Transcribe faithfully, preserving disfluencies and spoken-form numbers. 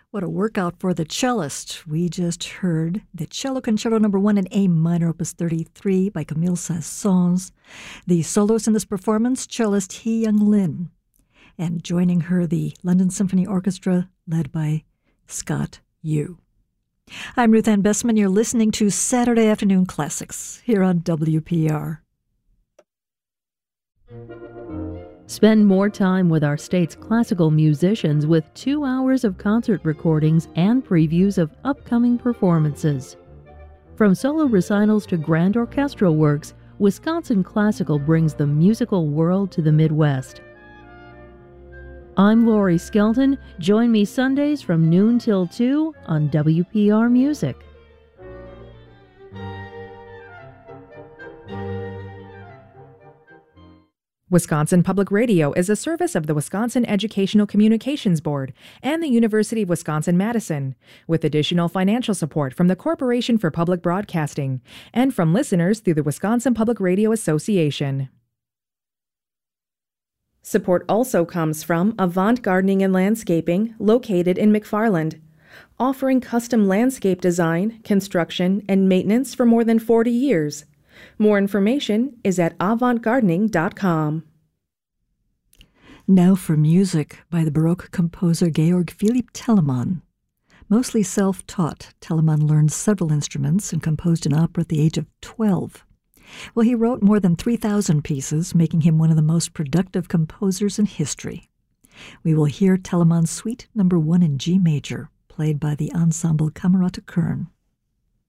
What a workout for the cellist. We just heard the Cello Concerto Number One in A minor, Opus thirty-three by Camille Saint-Saëns. The solos in this performance, cellist Hee Young Lin, and joining her, the London Symphony Orchestra, led by Scott Yu. I'm Ruth Ann Bessman. You're listening to Saturday Afternoon Classics here on W P R. Spend more time with our state's classical musicians with two hours of concert recordings and previews of upcoming performances. From solo recitals to grand orchestral works, Wisconsin Classical brings the musical world to the Midwest. I'm Lori Skelton. Join me Sundays from noon till two on W P R Music. Wisconsin Public Radio is a service of the Wisconsin Educational Communications Board and the University of Wisconsin-Madison, with additional financial support from the Corporation for Public Broadcasting and from listeners through the Wisconsin Public Radio Association. Support also comes from Avant Gardening and Landscaping, located in McFarland, offering custom landscape design, construction, and maintenance for more than forty years. More information is at avant gardening dot com. Now for music by the Baroque composer Georg Philipp Telemann. Mostly self-taught, Telemann learned several instruments and composed an opera at the age of twelve. Well, he wrote more than three thousand pieces, making him one of the most productive composers in history. We will hear Telemann's Suite Number One in G major, played by the Ensemble Camerata Köln.